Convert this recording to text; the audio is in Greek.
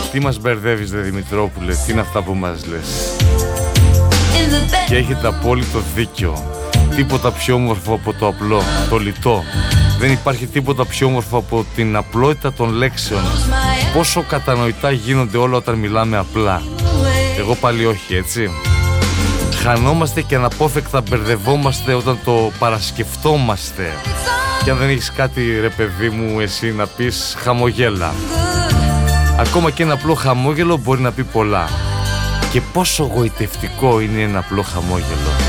Τι μας μπερδεύεις, δε Δημητρόπουλε, τι είναι αυτά που μας λες? Και έχετε απόλυτο δίκιο. Τίποτα πιο όμορφο από το απλό, το λιτό. Δεν υπάρχει τίποτα πιο όμορφο από την απλότητα των λέξεων. Πόσο κατανοητά γίνονται όλα όταν μιλάμε απλά. Εγώ πάλι όχι, έτσι. Χανόμαστε και αναπόφευκτα μπερδευόμαστε όταν το παρασκεφτόμαστε. Και αν δεν έχεις κάτι, ρε παιδί μου, εσύ να πεις, χαμογέλα. Ακόμα και ένα απλό χαμόγελο μπορεί να πει πολλά. Και πόσο γοητευτικό είναι ένα απλό χαμόγελο.